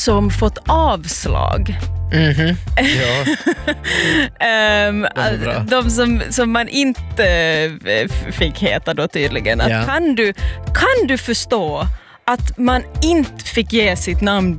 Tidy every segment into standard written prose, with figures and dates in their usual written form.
som fått avslag. Ja. De som man inte fick heta då tydligen. Att Ja. kan du förstå att man inte fick ge sitt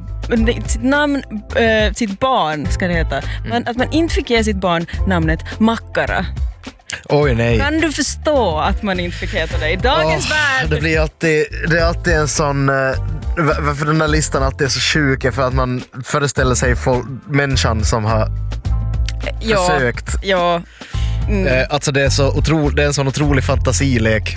barn ska det heta. Att man inte fick ge sitt barn namnet Makkara. Oj, nej. Kan du förstå att man inte fick heta det i dagens värld? Det är alltid en sån... varför den här listan alltid är så sjuk är för att man föreställer sig människan som har försökt. Ja. Alltså det är en sån otrolig fantasilek.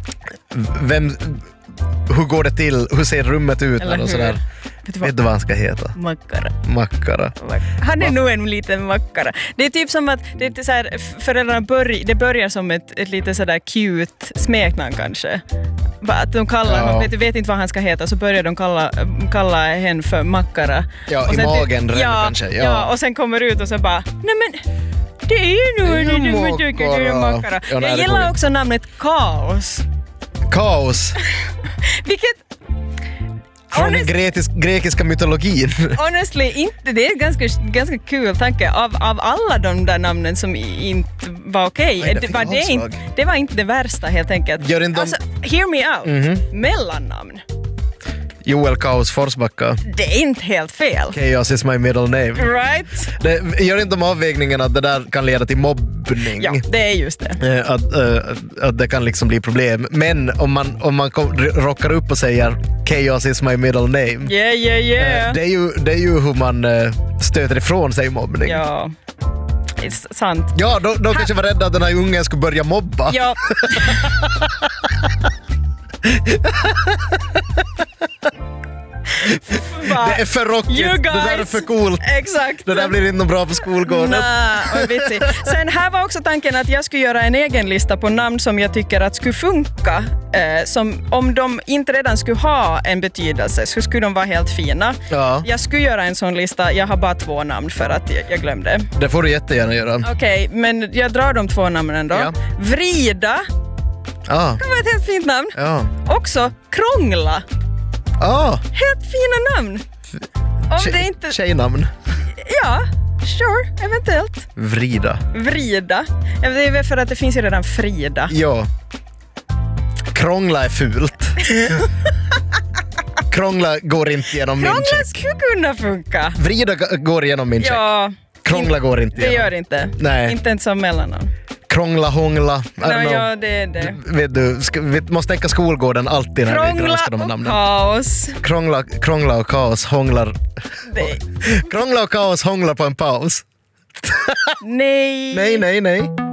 Hur går det till? Hur ser rummet ut? Eller och sådär. Vet du vad han ska heta? Makkara. Han är nog en liten makkara. Det är typ som att det är så här, föräldrarna börjar som ett lite sådär cute smeknamn kanske. Att de kallar vet inte vad han ska heta, så börjar de kalla hen för makkara. Ja, i magen kanske. Ja, och sen kommer ut och så bara, nej men det är ju nog makkara. Jag gillar också namnet Kaos. Kaos. Vilket från den grekiska mytologin. Honestly, inte, det är en ganska kul tanke. Av alla de där namnen som inte var okej. Det var inte det värsta helt enkelt. Alltså, hear me out. Mellannamn. Joel Kaos Forsbacka. Det är inte helt fel. Chaos is my middle name. Right? Gör inte de avvägningen att det där kan leda till mobbning. Ja, det är just det. Att det kan liksom bli problem. Men om man rockar upp och säger Chaos is my middle name. Yeah. Det är ju hur man stöter ifrån sig mobbning. Ja. Sant. Ja, de kanske var rädda att den här ungen skulle börja mobba. Ja. Det är för rockigt, det där är för coolt. Exakt. Det där blir inte bra på skolgården. Sen här var också tanken att jag skulle göra en egen lista på namn som jag tycker att skulle funka. Som om de inte redan skulle ha en betydelse så skulle de vara helt fina. Ja. Jag skulle göra en sån lista, jag har bara 2 namn för att jag glömde. Det får du jättegärna göra. Okej, men jag drar de 2 namnen då. Ja. Vrida. Ja. Det var ett helt fint namn. Ja. Också Krångla. Helt fina namn. Om det inte... Tjejnamn. Ja, sure, eventuellt. Vrida. Ja, det är väl för att det finns ju redan Frida. Ja. Krångla är fult. Krångla går inte genom min check. Krångla skulle kunna funka. Vrida går igenom min check. Ja. Krångla går inte igenom. Det gör inte. Nej. Inte ens som mellannamn. Krångla, hångla. Ja, det är det. Vet du, vi måste tänka skolgården alltid när vi granskar de här namnen. Kaos. Krångla och kaos hånglar. Krångla och kaos hånglar på en paus. Nej. Nej.